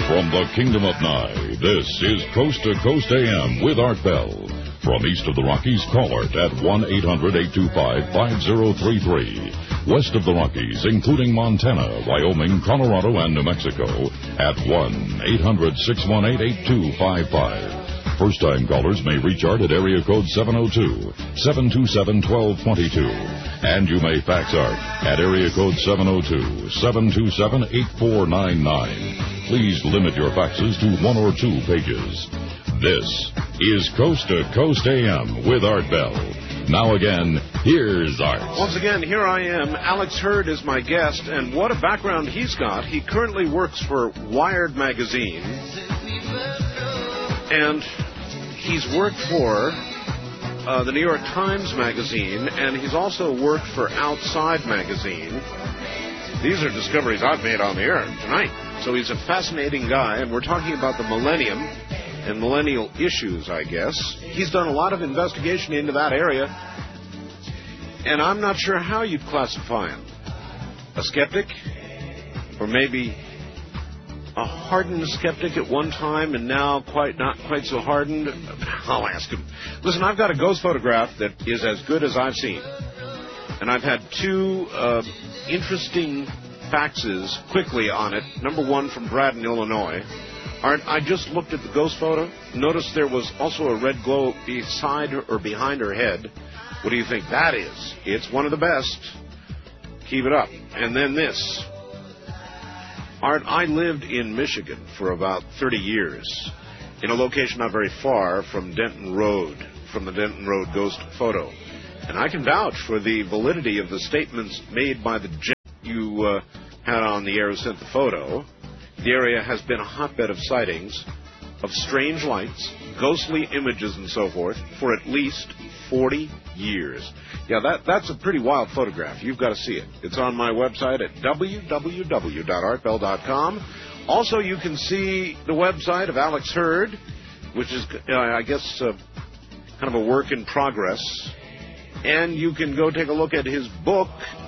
From the Kingdom of Nye, this is Coast to Coast AM with Art Bell. From east of the Rockies, call Art at 1-800-825-5033. West of the Rockies, including Montana, Wyoming, Colorado, and New Mexico, at 1-800-618-8255. First-time callers may reach Art at area code 702-727-1222. And you may fax Art at area code 702-727-8499. Please limit your faxes to 1 or 2 pages. This is Coast to Coast AM with Art Bell. Now again, here's Art. Once again, here I am. Alex Hurd is my guest, and what a background he's got. He currently works for Wired magazine, and he's worked for the New York Times magazine, and he's also worked for Outside magazine. These are discoveries I've made on the air tonight. So he's a fascinating guy, and we're talking about the millennium and millennial issues, I guess. He's done a lot of investigation into that area, and I'm not sure how you'd classify him. A skeptic? Or maybe a hardened skeptic at one time and now not quite so hardened? I'll ask him. Listen, I've got a ghost photograph that is as good as I've seen. And I've had 2 interesting faxes quickly on it. Number 1 from Brad in Illinois. Art, I just looked at the ghost photo. Noticed there was also a red glow beside her or behind her head. What do you think that is? It's one of the best. Keep it up. And then this. Art, I lived in Michigan for about 30 years in a location not very far from Denton Road, from the Denton Road ghost photo. And I can vouch for the validity of the statements made by the gent you had on the air who sent the photo. The area has been a hotbed of sightings of strange lights, ghostly images, and so forth for at least 40 years. Yeah, that's a pretty wild photograph. You've got to see it. It's on my website at www.artbell.com. Also, you can see the website of Alex Hurd, which is, I guess, kind of a work in progress. And you can go take a look at his book,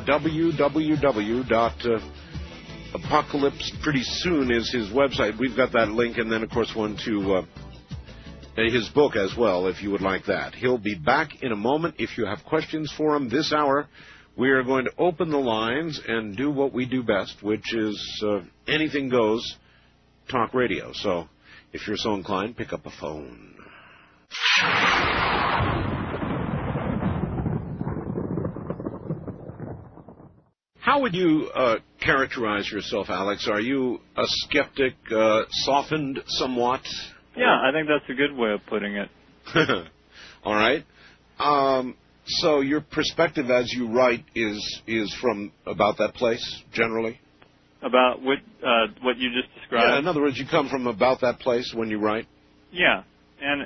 www.apocalypse pretty soon is his website. We've got that link, and then, of course, one to his book as well, if you would like that. He'll be back in a moment. If you have questions for him this hour, we are going to open the lines and do what we do best, which is anything goes talk radio. So if you're so inclined, pick up a phone. How would you characterize yourself, Alex? Are you a skeptic, softened somewhat? Yeah, I think that's a good way of putting it. All right. So your perspective as you write is from about that place, generally? About what you just described? Yeah, in other words, you come from about that place when you write? Yeah. And,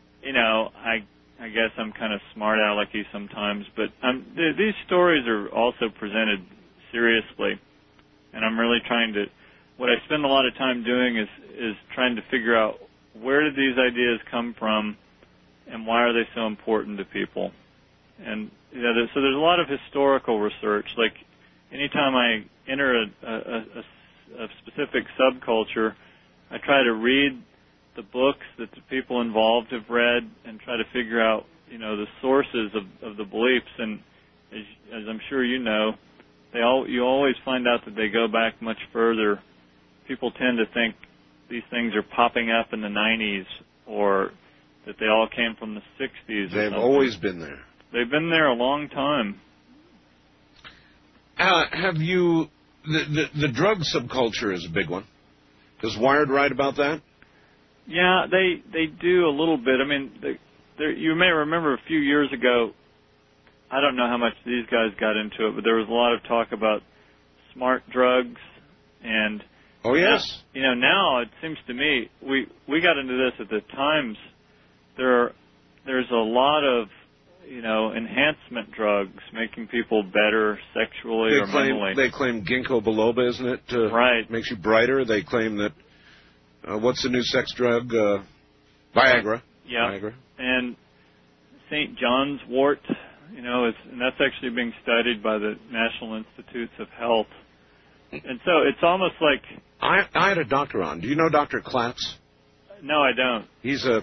I guess I'm kind of smart alecky sometimes, but these stories are also presented seriously, and I'm really trying to, what I spend a lot of time doing is trying to figure out where did these ideas come from and why are they so important to people. And so there's a lot of historical research. Like anytime I enter a specific subculture, I try to read the books that the people involved have read and try to figure out, the sources of the beliefs. And as I'm sure you know, you always find out that they go back much further. People tend to think these things are popping up in the 90s or that they all came from the 60s. They've always been there. They've been there a long time. Have you... The drug subculture is a big one. Does Wired write about that? Yeah, they do a little bit. I mean, you may remember a few years ago, I don't know how much these guys got into it, but there was a lot of talk about smart drugs and... Oh, yes. Now it seems to me, we got into this at the Times. There's a lot of, enhancement drugs making people better sexually or mentally. They claim ginkgo biloba, isn't it? Right. Makes you brighter. They claim that, what's the new sex drug? Viagra. Yeah. Viagra. And St. John's wort, and that's actually being studied by the National Institutes of Health. And so it's almost like I had a doctor on. Do you know Dr. Klatz? No, I don't. He's a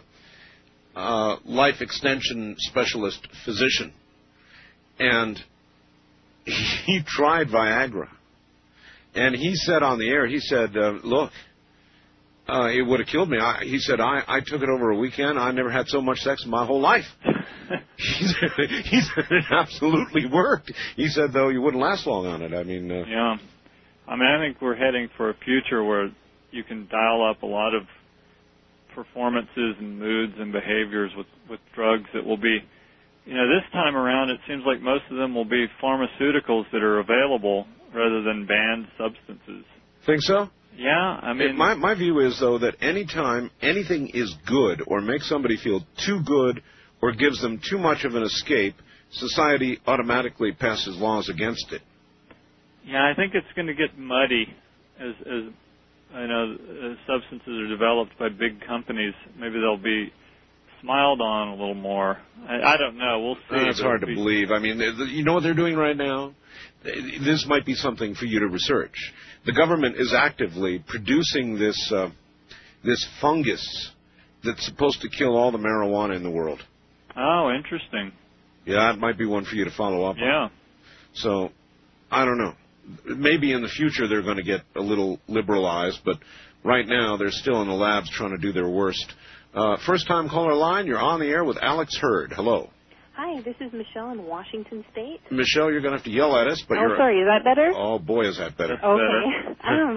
life extension specialist physician. And he tried Viagra. And he said on the air, he said, look, it would have killed me. He said, I took it over a weekend. I never had so much sex in my whole life. He said it absolutely worked. He said, though, you wouldn't last long on it. I mean... yeah. I mean, I think we're heading for a future where you can dial up a lot of performances and moods and behaviors with drugs that will be... this time around, it seems like most of them will be pharmaceuticals that are available rather than banned substances. Think so? Yeah, I mean... My view is, though, that anytime anything is good or makes somebody feel too good or gives them too much of an escape, society automatically passes laws against it. Yeah, I think it's going to get muddy as substances are developed by big companies. Maybe they'll be smiled on a little more. I don't know. We'll see. It's hard to believe. I mean, you know what they're doing right now? This might be something for you to research. The government is actively producing this fungus that's supposed to kill all the marijuana in the world. Oh, interesting. Yeah, that might be one for you to follow up on. Yeah. So, I don't know. Maybe in the future they're going to get a little liberalized, but right now they're still in the labs trying to do their worst. First-time caller line, you're on the air with Alex Hurd. Hello. Hi, this is Michelle in Washington State. Michelle, you're going to have to yell at us, but sorry, is that better? Oh, boy, is that better. Okay.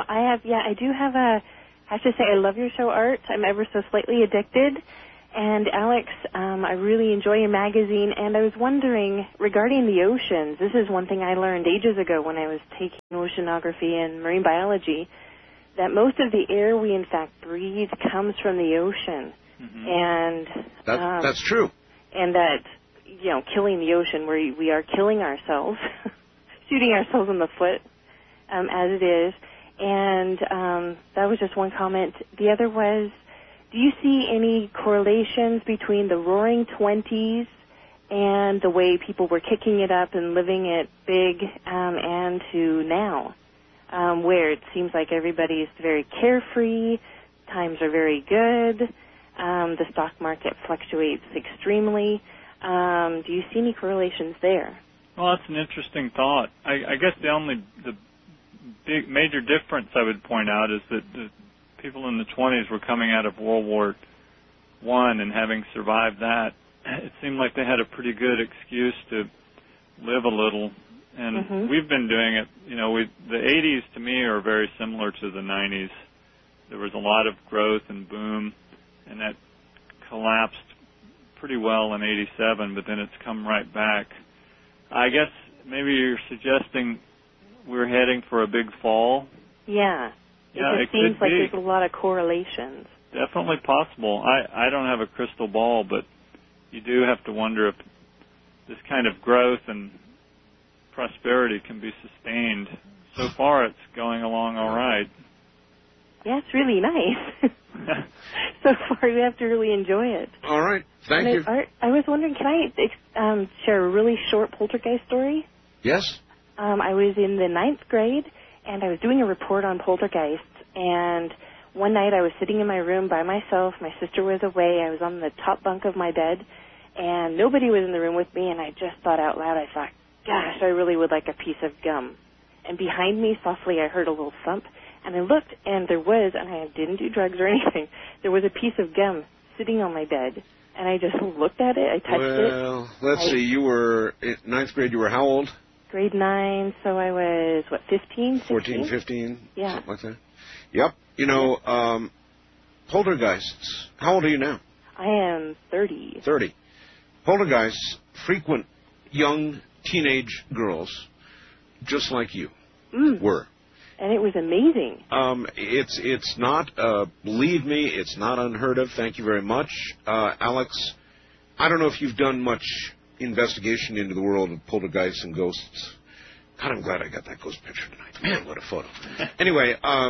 I do have I have to say I love your show, Art. I'm ever so slightly addicted. And Alex, I really enjoy your magazine, and I was wondering, regarding the oceans, this is one thing I learned ages ago when I was taking oceanography and marine biology, that most of the air we in fact breathe comes from the ocean. Mm-hmm. And that's true. And that, killing the ocean, we are killing ourselves, shooting ourselves in the foot, as it is. And that was just one comment. The other was, do you see any correlations between the Roaring '20s and the way people were kicking it up and living it big and to now, where it seems like everybody's very carefree, times are very good, the stock market fluctuates extremely. Do you see any correlations there? Well, that's an interesting thought. I guess the big major difference I would point out is that the people in the 20s were coming out of World War I, and having survived that, it seemed like they had a pretty good excuse to live a little. And we've been doing it. The 80s to me are very similar to the 90s. There was a lot of growth and boom, and that collapsed pretty well in 87, but then it's come right back. I guess maybe you're suggesting we're heading for a big fall? Yeah. It seems like there's a lot of correlations. Definitely possible. I don't have a crystal ball, but you do have to wonder if this kind of growth and prosperity can be sustained. So far, it's going along all right. Yeah, it's really nice. So far, you have to really enjoy it. All right. Thank you. Art, I was wondering, can I share a really short poltergeist story? Yes. I was in the 9th grade, and I was doing a report on poltergeists, and one night I was sitting in my room by myself. My sister was away. I was on the top bunk of my bed, and nobody was in the room with me, and I just thought out loud, I thought, gosh, I really would like a piece of gum. And behind me, softly, I heard a little thump, and I looked, and there was, and I didn't do drugs or anything, there was a piece of gum sitting on my bed, and I just looked at it. I touched it. Well, let's see. You were in 9th grade. You were how old? Grade 9, so I was, 15, 16? 14, 15, yeah. something like that. Yep. Poltergeists. How old are you now? I am 30. 30. Poltergeists frequent young teenage girls just like you were. And it was amazing. It's not, believe me, it's not unheard of. Thank you very much. Alex, I don't know if you've done much investigation into the world of poltergeists and ghosts. God, I'm glad I got that ghost picture tonight. Man, what a photo. Anyway,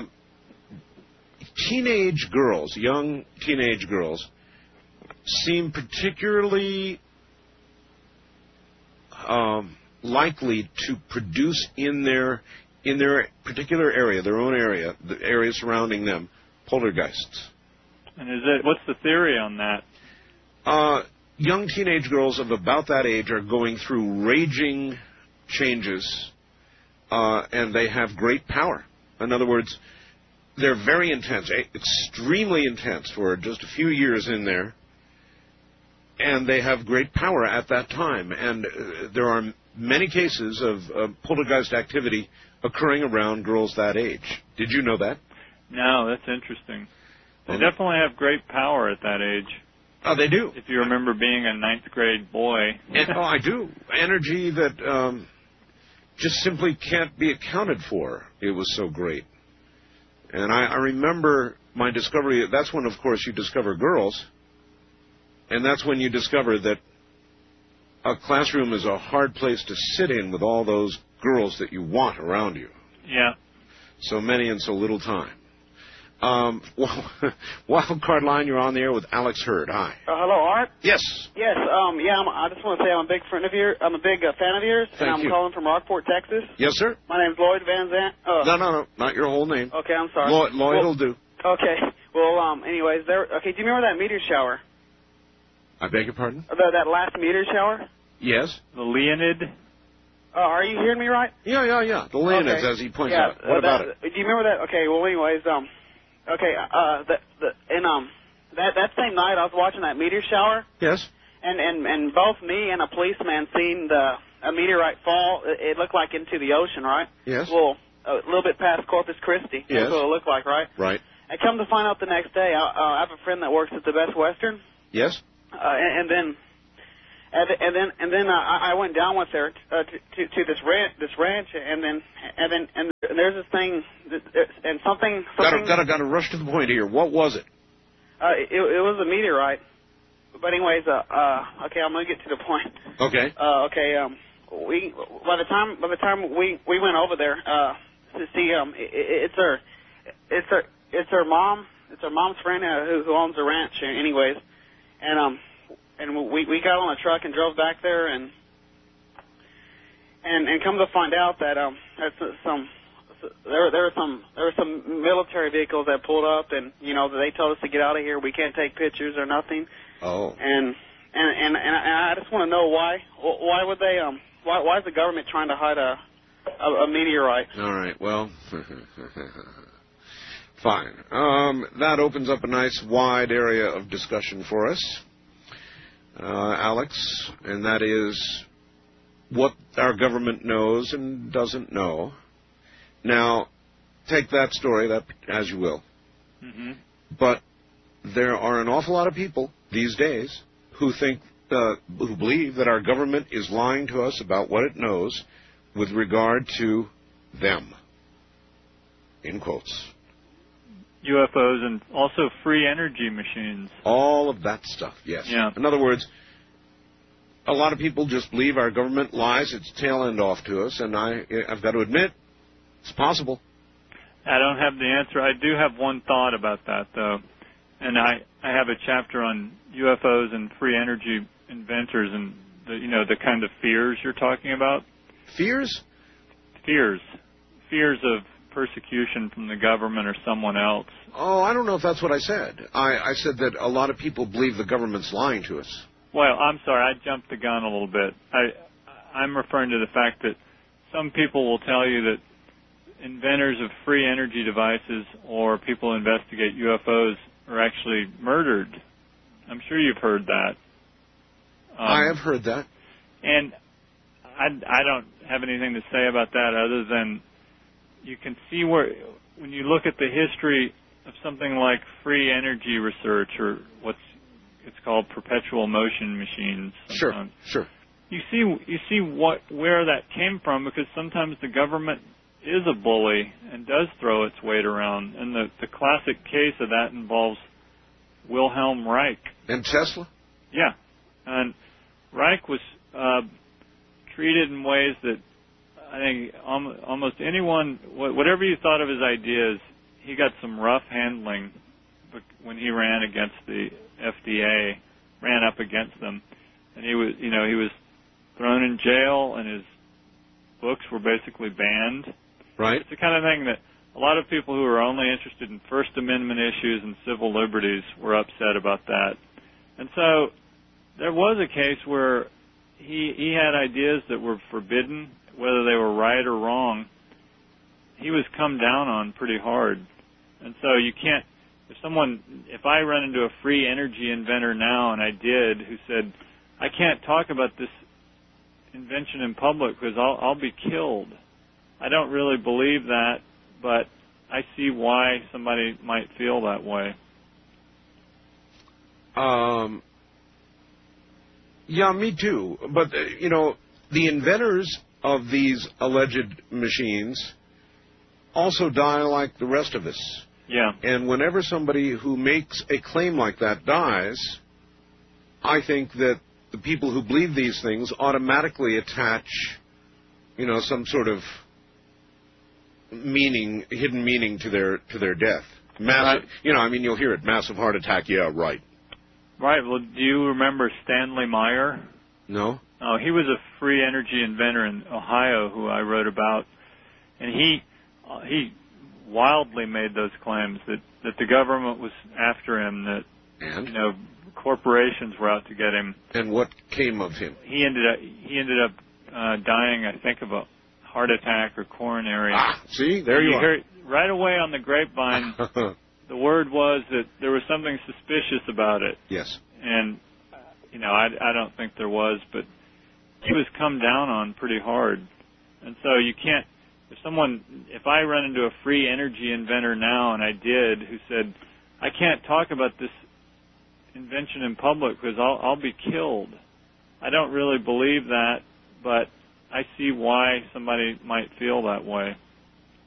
teenage girls, young teenage girls, seem particularly likely to produce in their in their particular area, their own area, the area surrounding them, poltergeists. And what's the theory on that? Young teenage girls of about that age are going through raging changes, and they have great power. In other words, they're very intense, extremely intense for just a few years in there, and they have great power at that time. And there are many cases of poltergeist activity occurring around girls that age. Did you know that? No, that's interesting. They definitely have great power at that age. Oh, they do. If you remember being a ninth grade boy. I do. Energy that just simply can't be accounted for. It was so great. And I remember my discovery. That's when, of course, you discover girls. And that's when you discover that a classroom is a hard place to sit in with all those girls that you want around you. Yeah. So many in so little time. Wild Card Line, you're on the air with Alex Hurd. Hi. Hello, Art? Yes. Yes, I just want to say I'm a big friend of yours. I'm a big fan of yours, and I'm calling from Rockport, Texas. Yes, sir. My name's Lloyd Van Zandt. No, not your whole name. Okay, I'm sorry. Lloyd will do. Okay. Well, anyways, do you remember that meteor shower? I beg your pardon? That last meteor shower? Yes. The Leonid? Are you hearing me right? Yeah. The Leonids, as he points out. What about it? Do you remember that? Okay, well, anyways, that same night I was watching that meteor shower. Yes. And both me and a policeman seen a meteorite fall. It looked like into the ocean, right? Yes. Well, a little bit past Corpus Christi. Yes. That's what it looked like, right? Right. I come to find out the next day, I have a friend that works at the Best Western. Yes. And then I went down with her to this ranch, and there's this thing, and something. Gotta rush to the point here. What was it? It was a meteorite. But anyways, okay, I'm gonna get to the point. Okay. We by the time we went over there to see it's her mom's friend who owns the ranch. Anyways, and we got on a truck and drove back there and come to find out that there were some military vehicles that pulled up, and they told us to get out of here. We can't take pictures or nothing. Oh. And I just want to know why would they why is the government trying to hide a meteorite? All right. Well, fine. That opens up a nice wide area of discussion for us, Alex, and that is what our government knows and doesn't know. Now, take that story as you will. Mm-hmm. But there are an awful lot of people these days who believe that our government is lying to us about what it knows with regard to them, in quotes. UFOs and also free energy machines. All of that stuff, yes. Yeah. In other words, a lot of people just believe our government lies its tail end off to us, and I've got to admit, it's possible. I don't have the answer. I do have one thought about that, though. And I have a chapter on UFOs and free energy inventors and the kind of fears you're talking about. Fears? Fears of persecution from the government or someone else. Oh, I don't know if that's what I said. I said that a lot of people believe the government's lying to us. Well, I'm sorry, I jumped the gun a little bit. I'm referring to the fact that some people will tell you that inventors of free energy devices or people who investigate UFOs are actually murdered. I'm sure you've heard that. I have heard that. And I don't have anything to say about that other than you can see when you look at the history of something like free energy research or it's called perpetual motion machines. Sometimes. Sure. You see where that came from, because sometimes the government is a bully and does throw its weight around. And the classic case of that involves Wilhelm Reich. And Tesla? Yeah. And Reich was treated in ways that I think almost anyone, whatever you thought of his ideas, he got some rough handling when he ran against the FDA, ran up against them. And he was thrown in jail, and his books were basically banned. Right. It's the kind of thing that a lot of people who are only interested in First Amendment issues and civil liberties were upset about that. And so there was a case where he had ideas that were forbidden, whether they were right or wrong. He was come down on pretty hard. And so you can't, if I run into a free energy inventor now, and I did, who said, I can't talk about this invention in public because I'll be killed. I don't really believe that, but I see why somebody might feel that way. Yeah, me too. But, the inventors of these alleged machines also die like the rest of us. Yeah. And whenever somebody who makes a claim like that dies, I think that the people who believe these things automatically attach, some sort of hidden meaning to their death. Massive, you'll hear it, massive heart attack, yeah, right. Right. Well, do you remember Stanley Meyer? No. Oh, he was a free energy inventor in Ohio who I wrote about, and he wildly made those claims that the government was after him, that corporations were out to get him. And what came of him? He ended up dying, I think, of a heart attack or coronary. See, there you are. Heard, right away on the grapevine, the word was that there was something suspicious about it. Yes. And I don't think there was, but he was come down on pretty hard. And so you can't. If I run into a free energy inventor now, and I did, who said, I can't talk about this invention in public because I'll be killed. I don't really believe that, but I see why somebody might feel that way.